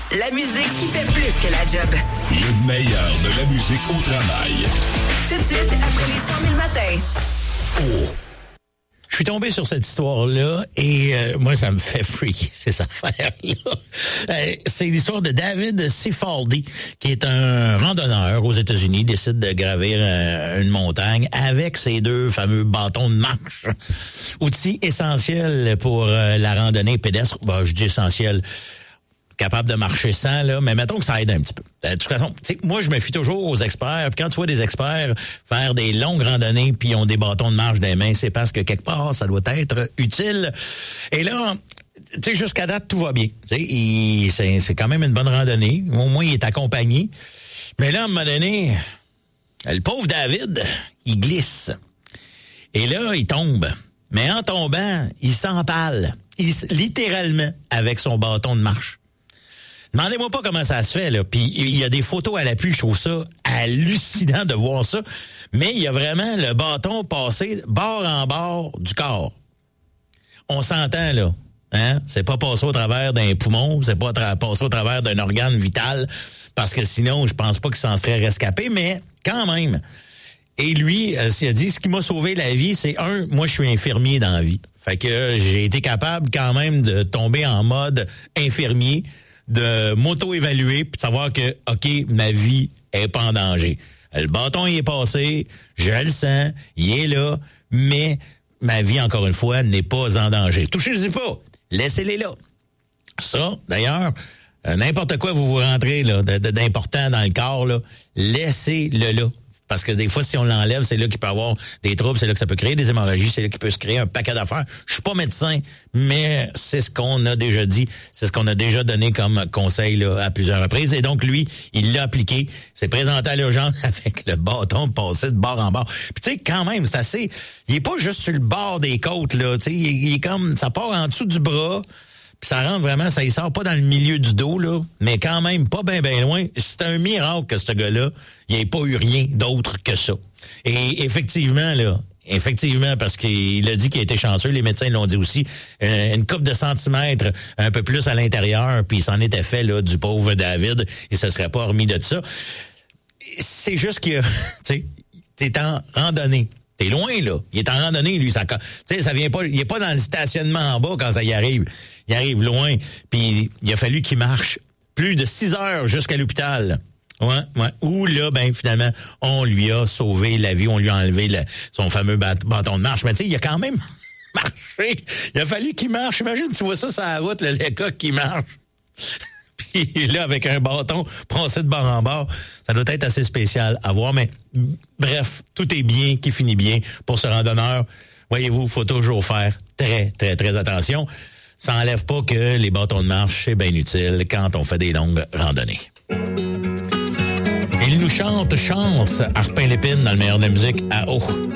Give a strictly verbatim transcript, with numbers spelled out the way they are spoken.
La musique qui fait plus que la job. Le meilleur de la musique au travail. Tout de suite, après les cent mille matins. Oh. Je suis tombé sur cette histoire-là et euh, moi, ça me fait freaker, ces affaires-là. Euh, c'est l'histoire de David Cifaldi, qui est un randonneur aux États-Unis, décide de gravir euh, une montagne avec ses deux fameux bâtons de marche. Outil essentiel pour euh, la randonnée pédestre. Bah, je dis essentiel, capable de marcher sans, là, mais mettons que ça aide un petit peu. De toute façon, tu sais, moi, je me fie toujours aux experts. Puis quand tu vois des experts faire des longues randonnées puis ils ont des bâtons de marche dans les mains, c'est parce que quelque part, ça doit être utile. Et là, tu sais, jusqu'à date, tout va bien. Tu sais, il, c'est, c'est quand même une bonne randonnée. Au moins, il est accompagné. Mais là, à un moment donné, le pauvre David, il glisse. Et là, il tombe. Mais en tombant, il s'empale. Il, littéralement, avec son bâton de marche. Demandez-moi pas comment ça se fait, là. Puis il y a des photos à l'appui, je trouve ça hallucinant de voir ça. Mais il y a vraiment le bâton passé bord en bord du corps. On s'entend, là. Hein? C'est pas passé au travers d'un poumon, c'est pas tra- passé au travers d'un organe vital, parce que sinon, je pense pas qu'il s'en serait rescapé, mais quand même. Et lui, euh, il a dit, ce qui m'a sauvé la vie, c'est un, moi je suis infirmier dans la vie. Fait que euh, j'ai été capable quand même de tomber en mode infirmier, de m'auto-évaluer puis de savoir que, OK, ma vie est pas en danger. Le bâton, il est passé, je le sens, il est là, mais ma vie, encore une fois, n'est pas en danger. Touchez-y pas, laissez-les là. Ça, d'ailleurs, euh, n'importe quoi vous vous rentrez là, de, de, d'important dans le corps, là, laissez-le là. Parce que des fois, si on l'enlève, c'est là qu'il peut avoir des troubles, c'est là que ça peut créer des hémorragies, c'est là qu'il peut se créer un paquet d'affaires. Je suis pas médecin, mais c'est ce qu'on a déjà dit, c'est ce qu'on a déjà donné comme conseil là, à plusieurs reprises. Et donc, lui, il l'a appliqué, s'est présenté à l'urgence avec le bâton passé de bord en bord. Puis tu sais, quand même, c'est assez... Il est pas juste sur le bord des côtes, là. Tu sais, il, il est comme... Ça part en dessous du bras... Puis ça rentre vraiment, ça y sort pas dans le milieu du dos, là, mais quand même pas bien ben loin. C'est un miracle que ce gars-là, il n'ait pas eu rien d'autre que ça. Et effectivement, là, effectivement, parce qu'il a dit qu'il a été chanceux, les médecins l'ont dit aussi, euh, une couple de centimètres un peu plus à l'intérieur, puis il s'en était fait, là, du pauvre David, il se serait pas remis de ça. C'est juste que, tu sais, t'es en randonnée. T'es loin, là. Il est en randonnée, lui. Ça, tu sais, ça vient pas, il est pas dans le stationnement en bas quand ça y arrive. Il arrive loin. Puis il a fallu qu'il marche plus de six heures jusqu'à l'hôpital. Ouais, ouais. Où là, ben, finalement, on lui a sauvé la vie. On lui a enlevé le, son fameux bâton de marche. Mais tu sais, il a quand même marché. Il a fallu qu'il marche. Imagine, tu vois ça sur la route, le, le gars qui marche. Puis là, avec un bâton passé de bord en bord, ça doit être assez spécial à voir. Mais bref, tout est bien, qui finit bien pour ce randonneur. Voyez-vous, il faut toujours faire très, très, très attention. Ça n'enlève pas que les bâtons de marche, c'est bien utile quand on fait des longues randonnées. Il nous chante Chance, Arpin Lépine dans le meilleur de la musique à eau.